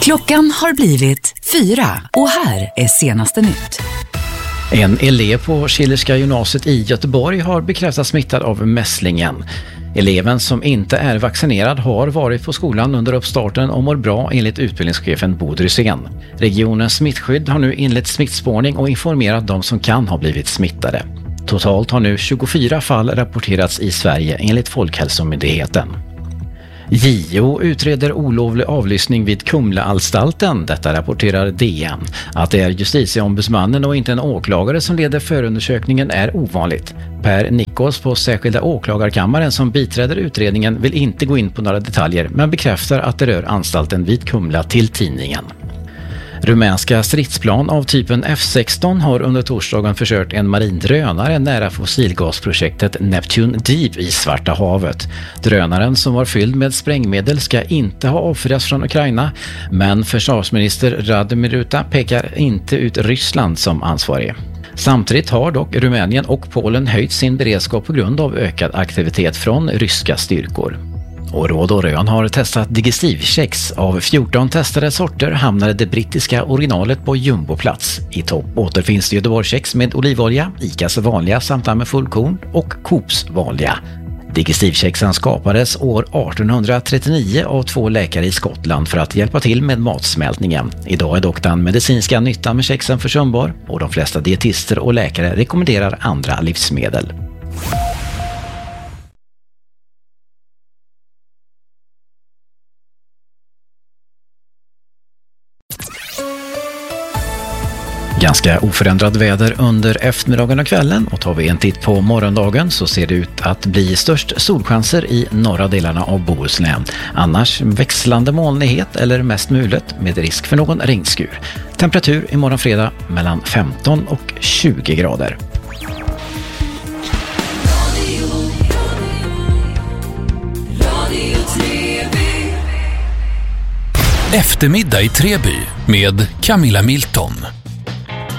Klockan har blivit 4 och här är senaste nytt. En elev på Schillerska gymnasiet i Göteborg har bekräftats smittad av mässlingen. Eleven som inte är vaccinerad har varit på skolan under uppstarten och mår bra enligt utbildningschefen Bo Drysén. Regionens smittskydd har nu inlett smittspårning och informerat de som kan ha blivit smittade. Totalt har nu 24 fall rapporterats i Sverige enligt Folkhälsomyndigheten. JO utreder olovlig avlyssning vid Kumlaanstalten. Detta rapporterar DN. Att det är justitieombudsmannen och inte en åklagare som leder förundersökningen är ovanligt. Per Nikos på särskilda åklagarkammaren som biträder utredningen vill inte gå in på några detaljer men bekräftar att det rör anstalten vid Kumla till tidningen. Rumänska stridsplan av typen F-16 har under torsdagen försört en marin drönare nära fossilgasprojektet Neptune Deep i Svarta havet. Drönaren som var fylld med sprängmedel ska inte ha avfyrats från Ukraina, men försvarsminister Radomir Ruta pekar inte ut Ryssland som ansvarig. Samtidigt har dock Rumänien och Polen höjt sin beredskap på grund av ökad aktivitet från ryska styrkor. Och Råd och Rön har testat digestivkex. Av 14 testade sorter hamnade det brittiska originalet på jumboplats. I topp återfinns det Göteborgskex med olivolja, Icas vanliga samt med fullkorn och Coops vanliga. Digestivkexen skapades år 1839 av 2 läkare i Skottland för att hjälpa till med matsmältningen. Idag är dock den medicinska nyttan med kexen försumbar och de flesta dietister och läkare rekommenderar andra livsmedel. Ganska oförändrat väder under eftermiddagen och kvällen, och tar vi en titt på morgondagen så ser det ut att bli störst solchanser i norra delarna av Bohuslän. Annars växlande molnighet eller mest mulet med risk för någon regnskur. Temperatur imorgon fredag mellan 15 och 20 grader. Eftermiddag i Treby med Camilla Milton.